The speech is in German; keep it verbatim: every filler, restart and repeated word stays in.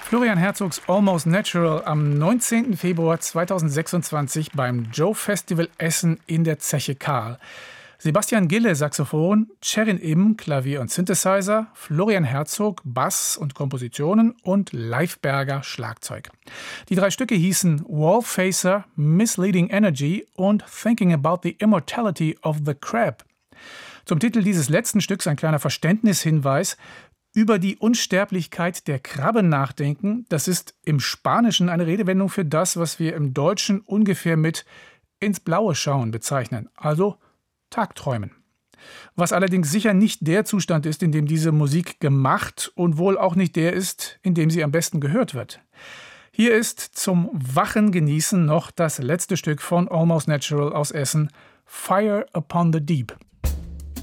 Florian Herzogs Almost Natural am neunzehnten Februar zweitausendsechsundzwanzig beim Joe Festival Essen in der Zeche Karl. Sebastian Gille, Saxophon, Cherin Im, Klavier und Synthesizer, Florian Herzog, Bass und Kompositionen und Leif Berger, Schlagzeug. Die drei Stücke hießen Wallfacer, Misleading Energy und Thinking About the Immortality of the Crab. Zum Titel dieses letzten Stücks ein kleiner Verständnishinweis: Über die Unsterblichkeit der Krabbe nachdenken, das ist im Spanischen eine Redewendung für das, was wir im Deutschen ungefähr mit ins Blaue schauen bezeichnen, also Tagträumen. Was allerdings sicher nicht der Zustand ist, in dem diese Musik gemacht und wohl auch nicht der ist, in dem sie am besten gehört wird. Hier ist zum wachen Genießen noch das letzte Stück von Almost Natural aus Essen, Fire Upon the Deep.